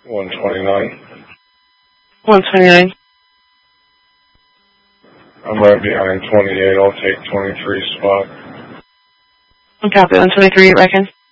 129. 129. I'm right behind 28. I'll take 23 spot. Copy. 123, reckon.